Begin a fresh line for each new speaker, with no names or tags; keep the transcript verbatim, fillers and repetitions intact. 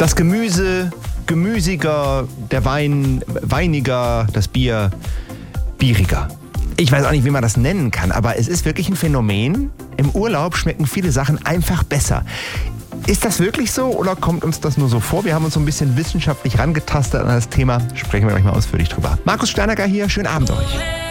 Das Gemüse gemüsiger, der Wein weiniger, das Bier bieriger. Ich weiß auch nicht, wie man das nennen kann, aber es ist wirklich ein Phänomen. Im Urlaub schmecken viele Sachen einfach besser. Ist das wirklich so oder kommt uns das nur so vor? Wir haben uns so ein bisschen wissenschaftlich rangetastet an das Thema. Sprechen wir gleich mal ausführlich drüber. Markus Steinacker hier, schönen Abend euch.